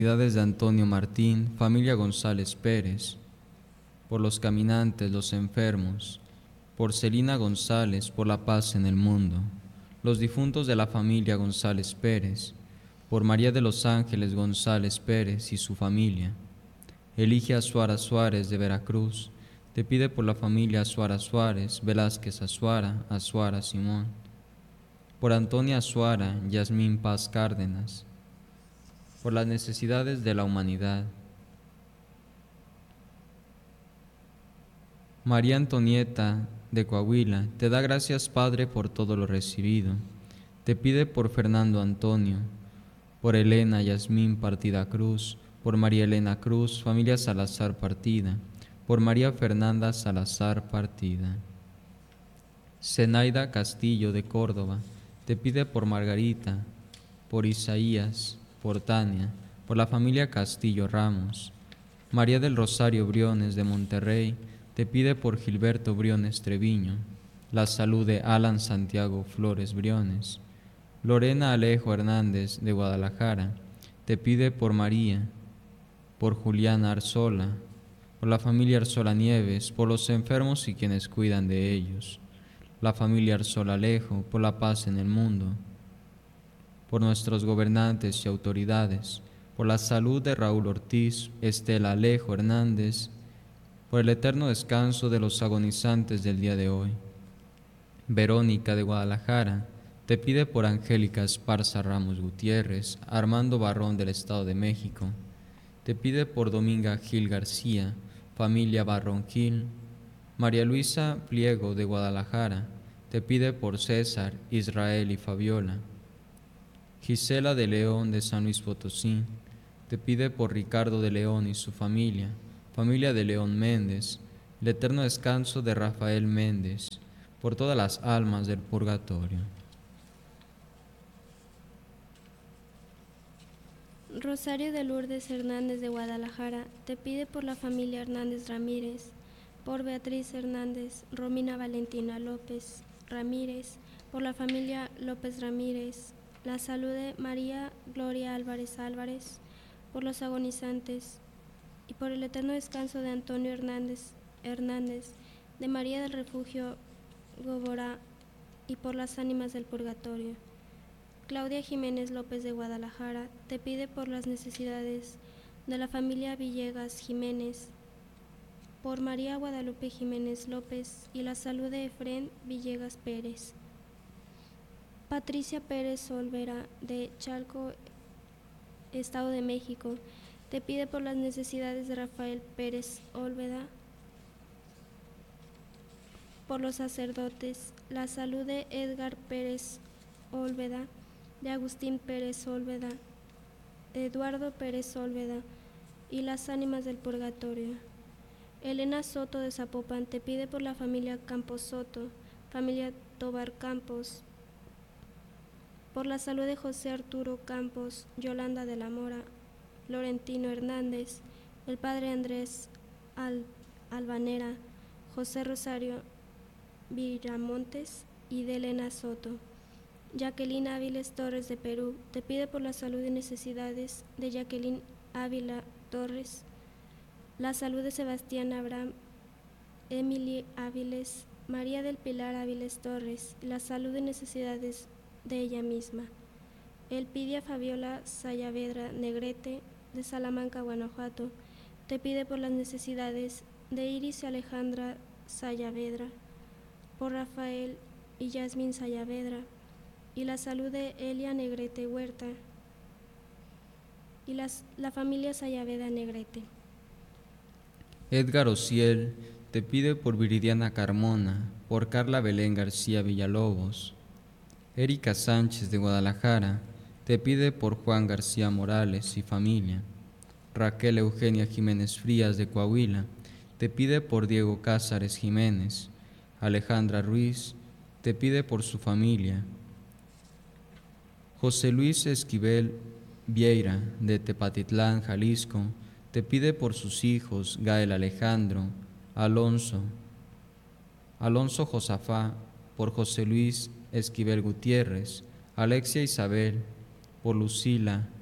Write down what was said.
De Antonio Martín, familia González Pérez, por los caminantes, los enfermos, por Celina González, por la paz en el mundo, los difuntos de la familia González Pérez, por María de los Ángeles González Pérez y su familia. Elige a Suara Suárez de Veracruz, te pide por la familia Azuara Suárez, Velázquez Azuara, Azuara Simón, por Antonia Azuara, Yasmín Paz Cárdenas, por las necesidades de la humanidad. María Antonieta de Coahuila, te da gracias, Padre, por todo lo recibido. Te pide por Fernando Antonio, por Elena Yasmín Partida Cruz, por María Elena Cruz, familia Salazar Partida, por María Fernanda Salazar Partida. Zenaida Castillo de Córdoba, te pide por Margarita, por Isaías, por Tania, por la familia Castillo Ramos. María del Rosario Briones de Monterrey, te pide por Gilberto Briones Treviño, la salud de Alan Santiago Flores Briones. Lorena Alejo Hernández de Guadalajara, te pide por María, por Juliana Arzola, por la familia Arzola Nieves, por los enfermos y quienes cuidan de ellos. La familia Arzola Alejo, por la paz en el mundo, por nuestros gobernantes y autoridades, por la salud de Raúl Ortiz, Estela Alejo Hernández, por el eterno descanso de los agonizantes del día de hoy. Verónica de Guadalajara, te pide por Angélica Esparza Ramos Gutiérrez, Armando Barrón del Estado de México, te pide por Dominga Gil García, familia Barrón Gil. María Luisa Pliego de Guadalajara, te pide por César, Israel y Fabiola. Gisela de León de San Luis Potosí, te pide por Ricardo de León y su familia, familia de León Méndez, el eterno descanso de Rafael Méndez, por todas las almas del purgatorio. Rosario de Lourdes Hernández de Guadalajara, te pide por la familia Hernández Ramírez, por Beatriz Hernández, Romina Valentina López Ramírez, por la familia López Ramírez, la salud de María Gloria Álvarez Álvarez, por los agonizantes, y por el eterno descanso de Antonio Hernández, de María del Refugio Góbora, y por las ánimas del purgatorio. Claudia Jiménez López de Guadalajara, te pide por las necesidades de la familia Villegas Jiménez, por María Guadalupe Jiménez López y la salud de Efrén Villegas Pérez. Patricia Pérez Olvera, de Chalco, Estado de México, te pide por las necesidades de Rafael Pérez Olvera, por los sacerdotes, la salud de Edgar Pérez Olvera, de Agustín Pérez Olvera, de Eduardo Pérez Olvera y las ánimas del purgatorio. Elena Soto de Zapopan, te pide por la familia Campos Soto, familia Tobar Campos, por la salud de José Arturo Campos, Yolanda de la Mora, Florentino Hernández, el padre Andrés Albanera, José Rosario Viramontes y de Elena Soto. Jacqueline Áviles Torres de Perú, te pide por la salud y necesidades de Jacqueline Ávila Torres, la salud de Sebastián Abraham, Emily Áviles, María del Pilar Áviles Torres, la salud y necesidades de ella misma. Elpidia Fabiola Sayavedra Negrete, de Salamanca, Guanajuato, te pide por las necesidades de Iris y Alejandra Sayavedra, por Rafael y Yasmín Sayavedra, y la salud de Elia Negrete Huerta y la familia Sayavedra Negrete. Edgar Ociel, te pide por Viridiana Carmona, por Carla Belén García Villalobos. Erika Sánchez de Guadalajara, te pide por Juan García Morales y familia. Raquel Eugenia Jiménez Frías de Coahuila, te pide por Diego Cázares Jiménez. Alejandra Ruiz, te pide por su familia. José Luis Esquivel Vieira, de Tepatitlán, Jalisco, te pide por sus hijos Gael Alejandro, Alonso Josafá, por José Luis Esquivel Gutiérrez, Alexia Isabel, por Lucila